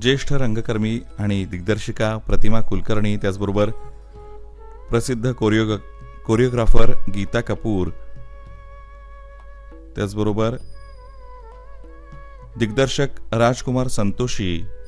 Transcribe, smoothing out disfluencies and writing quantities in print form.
ज्येष्ठ रंगकर्मी आणि दिग्दर्शिका प्रतिमा कुलकर्णी, त्याचबरोबर प्रसिद्ध कोरिओग्राफर गीता कपूर, त्याचबरोबर दिग्दर्शक राजकुमार संतोषी,